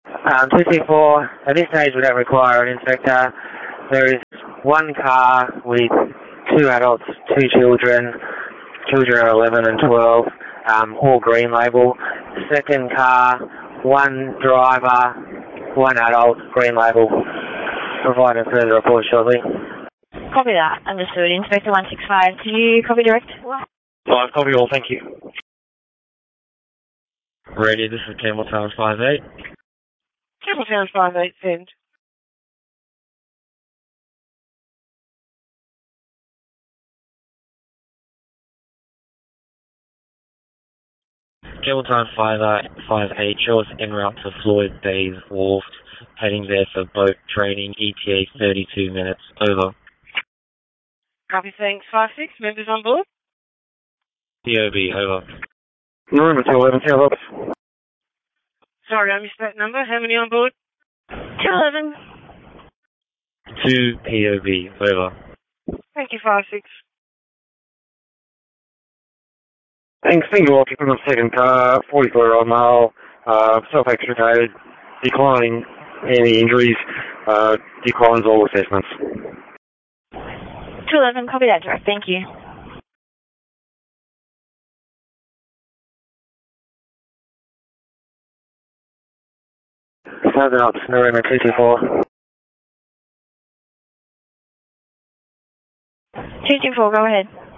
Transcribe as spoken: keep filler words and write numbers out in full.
Um, two two four, at this stage we don't require an inspector. There is one car with two adults, two children. Children are eleven and twelve, um, all green label. Second car, one driver, one adult, green label. Provide a further report shortly. Copy that. Understood. Inspector one six five, do you copy direct? Five, copy all, thank you. Radio, this is Campbelltown five eight. Campbelltown five eight, send. Campbelltown five eight, show us en route to Floyd Bays Wharf, heading there for boat training, E T A thirty-two minutes, over. Copy, thanks. five six, members on board? P O B, over. Room until eleven, ten up. Sorry, I missed that number. How many on board? two eleven. two P O B, over. Thank you, five six. Thanks, single occupant of second car, forty-four-year-old male, uh, self-extricated, declining any injuries, uh, declines all assessments. two eleven, copy that direct, thank you. Southern Ops, Narima two two four. two two four, go ahead.